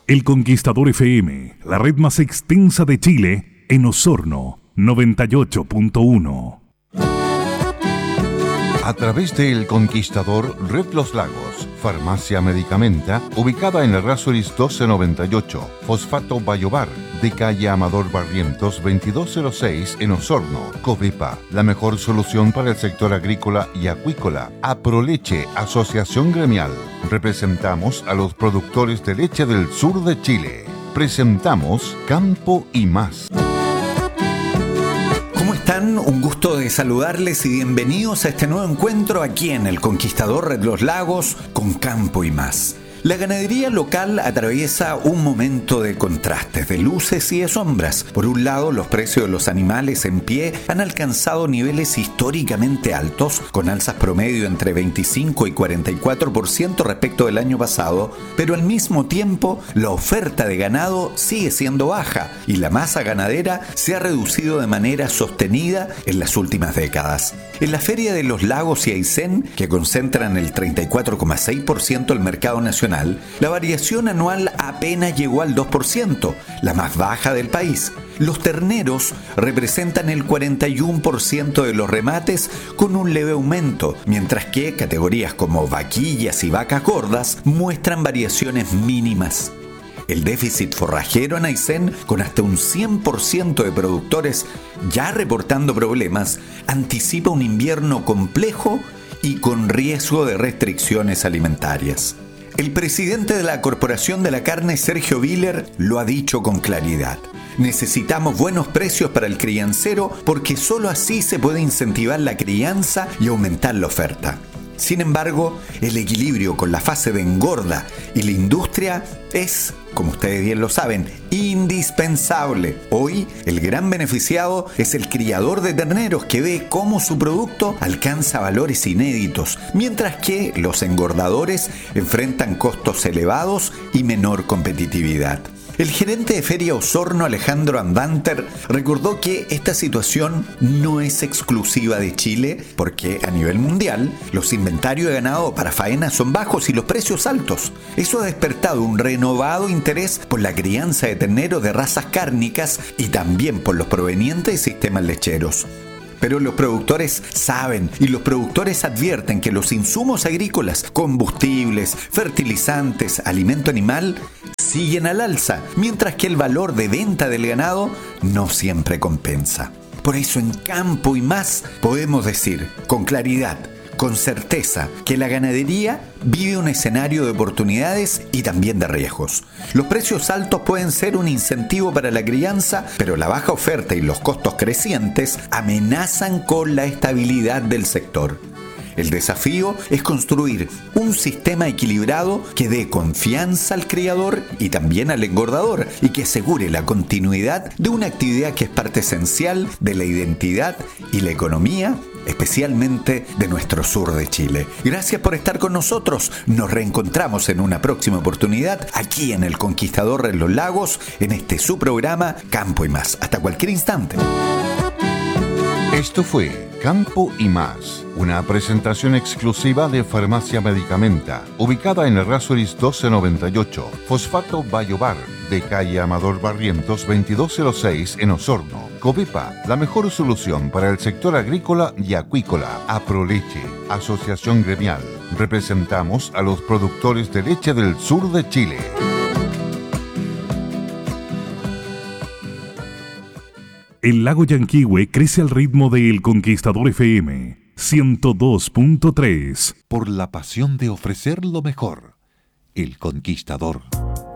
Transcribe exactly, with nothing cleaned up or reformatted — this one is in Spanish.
El Conquistador F M, la red más extensa de Chile, en Osorno, noventa y ocho punto uno. A través de El Conquistador, Red Los Lagos, Farmacia Medicamenta, ubicada en Errázuriz doce noventa y ocho, Fosfato Bayobar, de calle Amador Barrientos veintidós cero seis en Osorno, Covepa, la mejor solución para el sector agrícola y acuícola. Aproleche, Asociación Gremial. Representamos a los productores de leche del sur de Chile. Presentamos Campo y Más. ¿Cómo están? Un gusto de saludarles y bienvenidos a este nuevo encuentro aquí en El Conquistador Red Los Lagos con Campo y Más. La ganadería local atraviesa un momento de contrastes, de luces y de sombras. Por un lado, los precios de los animales en pie han alcanzado niveles históricamente altos, con alzas promedio entre veinticinco y cuarenta y cuatro por ciento respecto del año pasado, pero al mismo tiempo la oferta de ganado sigue siendo baja y la masa ganadera se ha reducido de manera sostenida en las últimas décadas. En la Feria de los Lagos y Aysén, que concentran el treinta y cuatro coma seis por ciento del mercado nacional, la variación anual apenas llegó al dos por ciento, la más baja del país. Los terneros representan el cuarenta y uno por ciento de los remates con un leve aumento, mientras que categorías como vaquillas y vacas gordas muestran variaciones mínimas. El déficit forrajero en Aysén, con hasta un cien por ciento de productores ya reportando problemas, anticipa un invierno complejo y con riesgo de restricciones alimentarias. El presidente de la Corporación de la Carne, Sergio Viller, lo ha dicho con claridad. Necesitamos buenos precios para el criancero porque solo así se puede incentivar la crianza y aumentar la oferta. Sin embargo, el equilibrio con la fase de engorda y la industria es, como ustedes bien lo saben, indispensable. Hoy, el gran beneficiado es el criador de terneros que ve cómo su producto alcanza valores inéditos, mientras que los engordadores enfrentan costos elevados y menor competitividad. El gerente de Feria Osorno, Alejandro Andanter, recordó que esta situación no es exclusiva de Chile porque a nivel mundial los inventarios de ganado para faena son bajos y los precios altos. Eso ha despertado un renovado interés por la crianza de terneros de razas cárnicas y también por los provenientes de sistemas lecheros. Pero los productores saben y los productores advierten que los insumos agrícolas, combustibles, fertilizantes, alimento animal, siguen al alza, mientras que el valor de venta del ganado no siempre compensa. Por eso en Campo y Más podemos decir con claridad, con certeza, que la ganadería vive un escenario de oportunidades y también de riesgos. Los precios altos pueden ser un incentivo para la crianza, pero la baja oferta y los costos crecientes amenazan con la estabilidad del sector. El desafío es construir un sistema equilibrado que dé confianza al criador y también al engordador y que asegure la continuidad de una actividad que es parte esencial de la identidad y la economía, especialmente de nuestro sur de Chile. Gracias por estar con nosotros. Nos reencontramos en una próxima oportunidad aquí en El Conquistador de los Lagos, en este su programa Campo y Más. Hasta cualquier instante. Esto fue Campo y Más, una presentación exclusiva de Farmacia Medicamenta, ubicada en Errázuriz doce noventa y ocho, Fosfato Bayobar, de calle Amador Barrientos veintidós cero seis en Osorno, Covepa, la mejor solución para el sector agrícola y acuícola. Aproleche, Asociación Gremial. Representamos a los productores de leche del sur de Chile. El lago Yanquihue crece al ritmo de El Conquistador F M ciento dos punto tres. Por la pasión de ofrecer lo mejor. El Conquistador.